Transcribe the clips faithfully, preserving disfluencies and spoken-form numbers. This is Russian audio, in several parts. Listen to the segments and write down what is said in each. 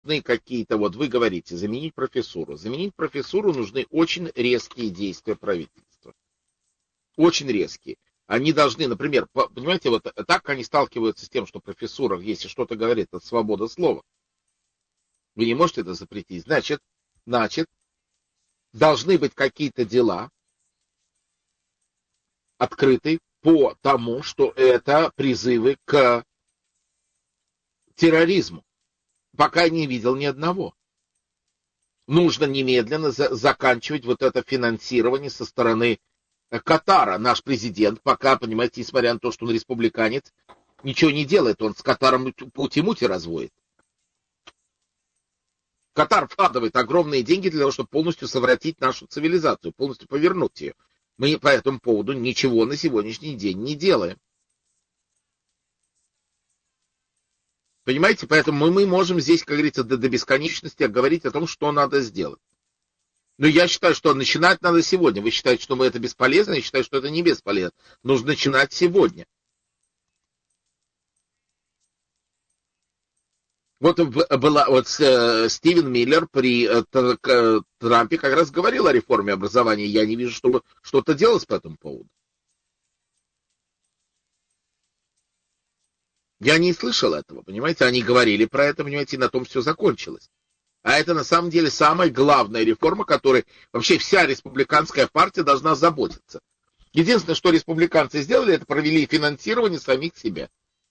какие-то, вот вы говорите, заменить профессуру. Заменить профессуру нужны очень резкие действия правительства. Очень резкие. Они должны, например, понимаете, вот так они сталкиваются с тем, что профессура, если что-то говорит, это свобода слова. Вы не можете это запретить. Значит, значит, должны быть какие-то дела открыты по тому, что это призывы к терроризму. Пока не видел ни одного. Нужно немедленно за- заканчивать вот это финансирование со стороны Катара. Наш президент пока, понимаете, несмотря на то, что он республиканец, ничего не делает. Он с Катаром пути-мути разводит. Катар вкладывает огромные деньги для того, чтобы полностью совратить нашу цивилизацию, полностью повернуть ее. Мы по этому поводу ничего на сегодняшний день не делаем. Понимаете, поэтому мы, мы можем здесь, как говорится, до, до бесконечности говорить о том, что надо сделать. Но я считаю, что начинать надо сегодня. Вы считаете, что это бесполезно, я считаю, что это не бесполезно. Нужно начинать сегодня. Вот была вот э, Стивен Миллер при э, Трампе как раз говорил о реформе образования. Я не вижу, чтобы что-то делалось по этому поводу. Я не слышал этого, понимаете? Они говорили про это, понимаете, и на том все закончилось. А это на самом деле самая главная реформа, которой вообще вся республиканская партия должна заботиться. Единственное, что республиканцы сделали, это провели финансирование самих себя.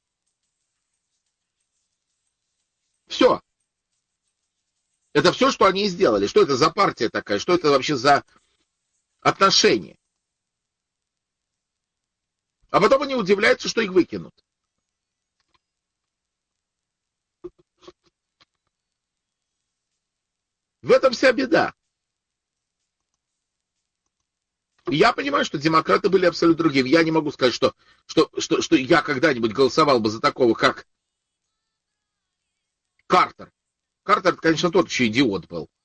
Все. Это все, что они сделали. Что это за партия такая? Что это вообще за отношения? А потом они удивляются, что их выкинут. В этом вся беда. Я понимаю, что демократы были абсолютно другими. Я не могу сказать, что, что, что, что я когда-нибудь голосовал бы за такого, как Картер. Картер, конечно, тот еще идиот был.